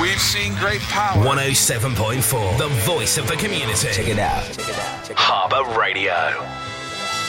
We've seen great power. 107.4, the voice of the community. Check it out. Harbour Radio.